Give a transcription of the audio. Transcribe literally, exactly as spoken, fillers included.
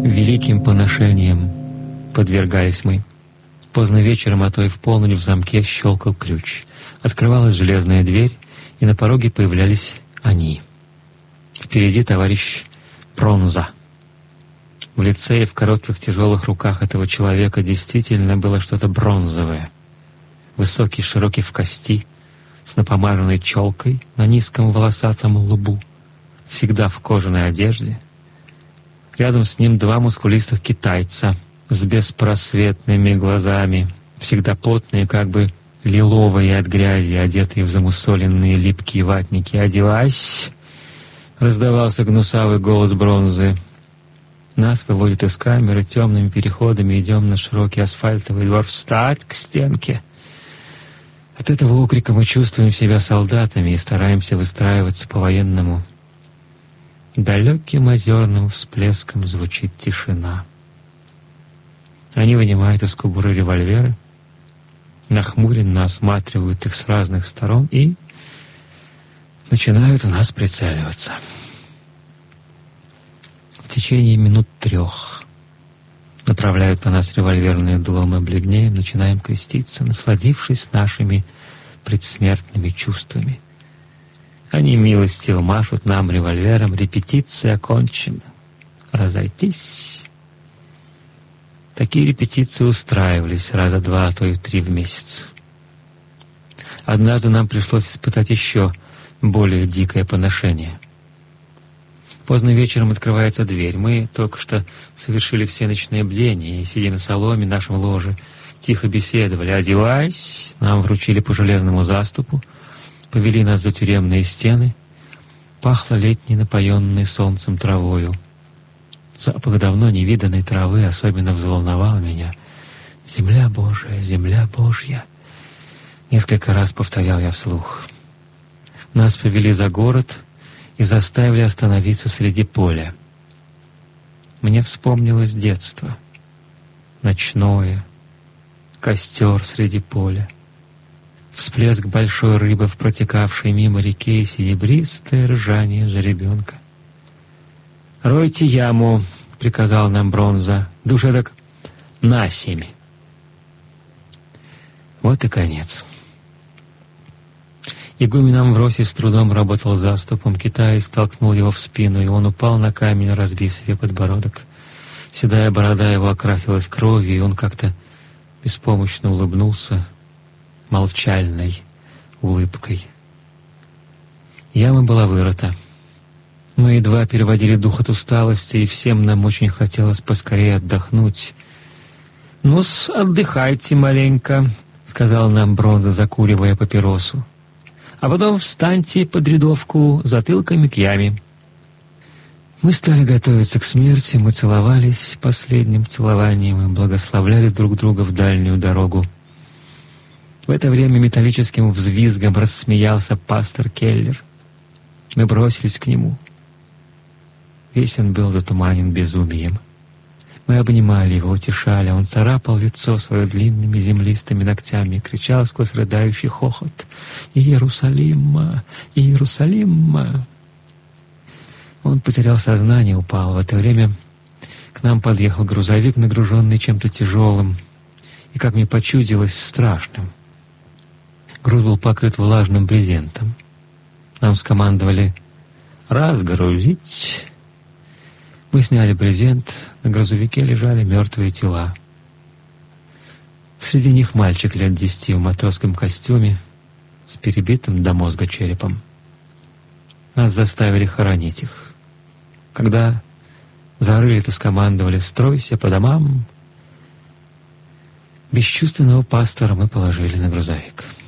Великим поношением подвергались мы. Поздно вечером, а то и в полночь в замке щелкал ключ. Открывалась железная дверь, и на пороге появлялись они. Впереди товарищ Бронза. В лице и в коротких тяжелых руках этого человека действительно было что-то бронзовое. Высокий, широкий в кости, с напомаженной челкой на низком волосатом лбу, всегда в кожаной одежде. Рядом с ним два мускулистых китайца с беспросветными глазами, всегда потные, как бы лиловые от грязи, одетые в замусоленные липкие ватники. «Одевайся!» — раздавался гнусавый голос Бронзы. Нас выводят из камеры темными переходами, идем на широкий асфальтовый двор. «Встать к стенке!» От этого окрика мы чувствуем себя солдатами и стараемся выстраиваться по-военному. Далеким озерным всплеском звучит тишина. Они вынимают из кобуры револьверы, нахмуренно осматривают их с разных сторон и начинают у нас прицеливаться. В течение минут трех направляют на нас револьверные дула, мы бледнеем, начинаем креститься, насладившись нашими предсмертными чувствами. Они милостиво машут нам револьвером. Репетиция окончена. Разойтись. Такие репетиции устраивались раза два, а то и три в месяц. Однажды нам пришлось испытать еще более дикое поношение. Поздно вечером открывается дверь. Мы только что совершили все ночные бдения и, сидя на соломе, нашем ложе, тихо беседовали. «Одевайся!» Нам вручили по железному заступу, повели нас за тюремные стены. Пахло летней, напоенной солнцем травою. Запах давно невиданной травы особенно взволновал меня. «Земля Божия, земля Божья!» Несколько раз повторял я вслух. Нас повели за город и заставили остановиться среди поля. Мне вспомнилось детство. Ночное, костер среди поля, всплеск большой рыбы в протекавшей мимо реке и серебристое ржание жеребенка. «Ройте яму», — приказал нам Бронза, — «душеток на семь». Вот и конец. Игумен Амвросий с трудом работал заступом. Китаец толкнул его в спину, и он упал на камень, разбив себе подбородок. Седая борода его окрасилась кровью, и он как-то беспомощно улыбнулся молчальной улыбкой. Яма была вырыта. Мы едва переводили дух от усталости, и всем нам очень хотелось поскорее отдохнуть. «Ну-с, отдыхайте маленько», — сказал нам Бронза, закуривая папиросу. «А потом встаньте под рядовку затылками к яме». Мы стали готовиться к смерти, мы целовались последним целованием и благословляли друг друга в дальнюю дорогу. В это время металлическим взвизгом рассмеялся пастор Келлер. Мы бросились к нему. Весь он был затуманен безумием. Мы обнимали его, утешали, он царапал лицо свое длинными землистыми ногтями и кричал сквозь рыдающий хохот: «Иерусалим! Иерусалим!» Он потерял сознание, упал. В это время к нам подъехал грузовик, нагруженный чем-то тяжелым и, как мне почудилось, страшным. Груз был покрыт влажным брезентом. Нам скомандовали «разгрузить». Мы сняли брезент, на грузовике лежали мертвые тела. Среди них мальчик лет десяти в матросском костюме с перебитым до мозга черепом. Нас заставили хоронить их. Когда зарыли, то скомандовали «стройся по домам». Бесчувственного пастора мы положили на грузовик.